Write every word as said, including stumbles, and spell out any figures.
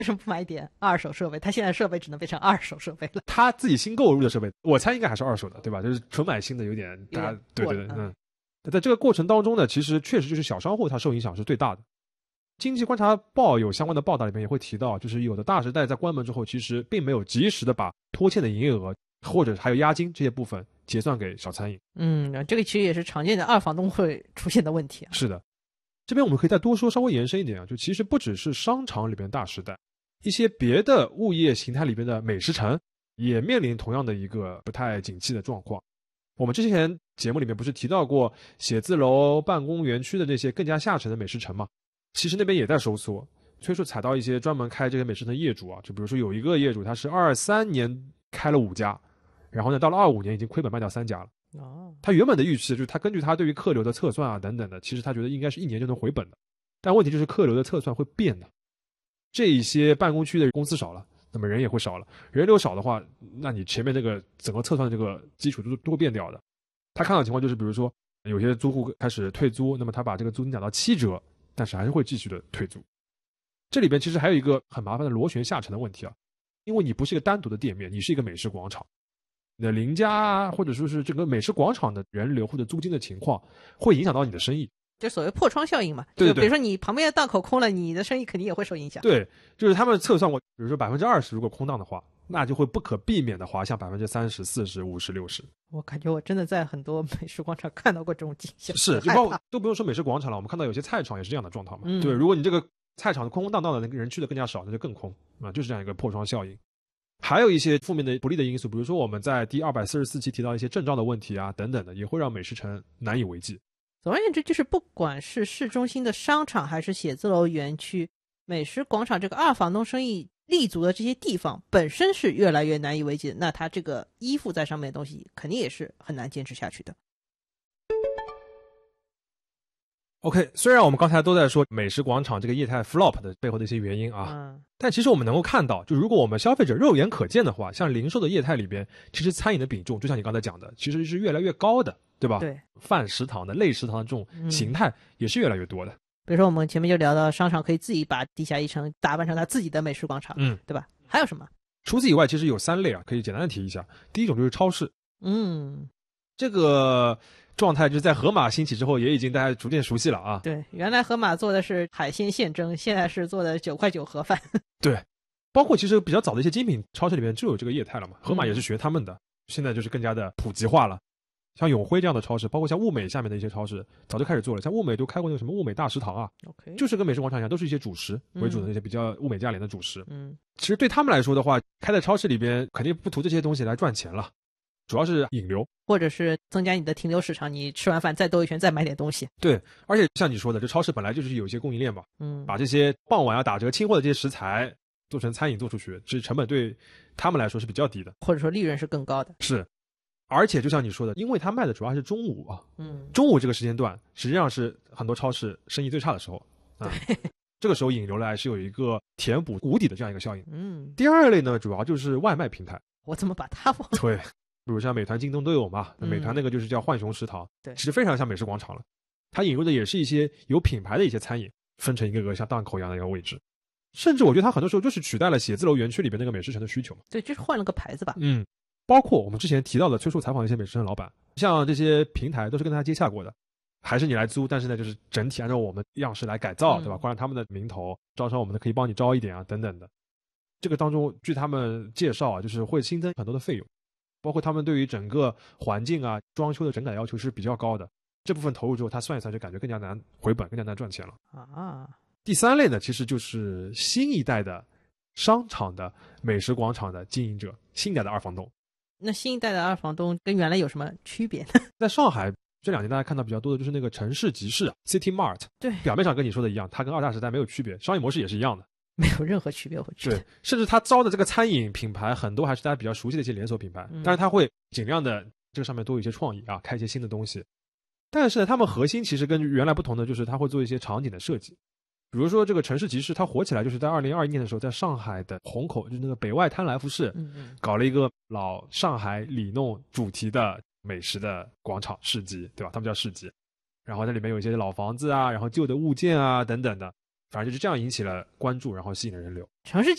为什么不买一点二手设备？他现在设备只能变成二手设备了。 他自己新购入的设备，我猜应该还是二手的，对吧？就是纯买新的有点大家对对对嗯。在这个过程当中呢，其实确实就是小商户他受影响是最大的。经济观察报有相关的报道里面也会提到，就是有的大时代在关门之后，其实并没有及时的把拖欠的营业额或者还有押金这些部分结算给小餐饮。 嗯，这个其实也是常见的二房东会出现的问题、啊。 是的，这边我们可以再多说，稍微延伸一点啊，就其实不只是商场里边大时代，一些别的物业形态里边的美食城也面临同样的一个不太景气的状况。我们之前节目里面不是提到过写字楼、办公园区的那些更加下沉的美食城吗？其实那边也在收缩。崔叔踩到一些专门开这些美食城的业主啊，就比如说有一个业主他是二三年开了五家，然后呢到了二五年已经亏本卖掉三家了。哦，他原本的预期就是他根据他对于客流的测算啊等等的，其实他觉得应该是一年就能回本的，但问题就是客流的测算会变的。这一些办公区的公司少了，那么人也会少了，人流少的话，那你前面这个整个测算的这个基础都都会变掉的。他看到的情况就是，比如说有些租户开始退租，那么他把这个租金涨到七折，但是还是会继续的退租。这里边其实还有一个很麻烦的螺旋下沉的问题啊，因为你不是一个单独的店面，你是一个美食广场，你的邻家或者说是这个美食广场的人流或者租金的情况，会影响到你的生意。 就所谓破窗效应嘛， 对对对， 就比如说你旁边的档口空了，你的生意肯定也会受影响。 对，就是他们测算过，比如说百分之二十如果空档的话，那就会不可避免的滑向百分之三十、四十、五十、六十。 我感觉我真的在很多美食广场看到过这种景象， 是，就包括都不用说美食广场了，我们看到有些菜场也是这样的状况嘛。嗯、对，如果你这个菜场空空荡荡的，那个人去的更加少，那就更空啊，就是这样一个破窗效应。还有一些负面的不利的因素，比如说我们在第二百四十四期提到一些证照的问题啊等等的，也会让美食城难以为继。 总而言之，就是不管是市中心的商场还是写字楼园区、美食广场，这个二房东生意立足的这些地方本身是越来越难以为继的，那它这个依附在上面的东西肯定也是很难坚持下去的。 OK， 虽然我们刚才都在说美食广场这个业态 flop 的背后的一些原因啊、嗯，但其实我们能够看到，就如果我们消费者肉眼可见的话，像零售的业态里边，其实餐饮的比重就像你刚才讲的，其实是越来越高的，对吧？ 对， 泛食堂的、类食堂的这种形态也是越来越多的。嗯、 比如说我们前面就聊到商场可以自己把地下一层打扮成他自己的美食广场，嗯，对吧？还有什么？ 除此以外，其实有三类啊，可以简单的提一下。第一种就是超市， 嗯， 这个状态就是在盒马兴起之后，也已经大家逐渐熟悉了啊。 对，原来盒马做的是海鲜现蒸，现在是做的九块九盒饭。 对，包括其实比较早的一些精品超市里面就有这个业态了嘛，盒马也是学他们的，嗯、现在就是更加的普及化了。像永辉这样的超市，包括像物美下面的一些超市，早就开始做了。像物美都开过那个什么物美大食堂啊， okay. 就是跟美食广场一样，都是一些主食为主的那些比较物美价廉的主食。嗯，其实对他们来说的话，开在超市里边肯定不图这些东西来赚钱了，主要是引流， 或者是增加你的停留时长，你吃完饭再兜一圈再买点东西。 对，而且像你说的，这超市本来就是有一些供应链嘛，嗯，把这些傍晚要打折清货的这些食材做成餐饮做出去，其实成本对他们来说是比较低的， 或者说利润是更高的。 是。而且就像你说的，因为他卖的主要是中午啊，嗯，中午这个时间段实际上是很多超市生意最差的时候啊，这个时候引流来是有一个填补谷底的这样一个效应。嗯，第二类呢，主要就是外卖平台。 我怎么把它忘了？ 对，比如像美团、京东都有嘛，美团那个就是叫浣熊食堂，对、嗯，其实非常像美食广场了。它引入的也是一些有品牌的一些餐饮，分成一个个像档口一样的一个位置。甚至我觉得它很多时候就是取代了写字楼园区里边那个美食城的需求嘛。 对，就是换了个牌子吧。 嗯。包括我们之前提到的崔叔采访的一些美食城老板，像这些平台都是跟他接洽过的，还是你来租，但是呢就是整体按照我们样式来改造，嗯、对吧？挂上他们的名头，招商我们的可以帮你招一点啊，等等的。这个当中据他们介绍啊，就是会新增很多的费用，包括他们对于整个环境啊、装修的整改要求是比较高的。这部分投入之后，他算一算就感觉更加难回本，更加难赚钱了啊。第三类呢，其实就是新一代的商场的美食广场的经营者，新一代的二房东。 那新一代的二房东跟原来有什么区别呢？ 在上海这两年大家看到比较多的就是那个城市集市 City Mart， 对，表面上跟你说的一样，它跟二大时代没有区别，商业模式也是一样的， 没有任何区别。我觉得对，甚至他招的这个餐饮品牌很多还是大家比较熟悉的一些连锁品牌，嗯、但是他会尽量的这个上面多有一些创意啊，开一些新的东西。但是呢，他们核心其实跟原来不同的就是他会做一些场景的设计。比如说这个城市集市它火起来就是在二零二一年的时候，在上海的虹口，就是那个北外滩来福士，嗯嗯，搞了一个老上海里弄主题的美食的广场市集，对吧？他们叫市集。然后在里面有一些老房子啊，然后旧的物件啊等等的， 反正就是这样引起了关注，然后吸引了人流。 城市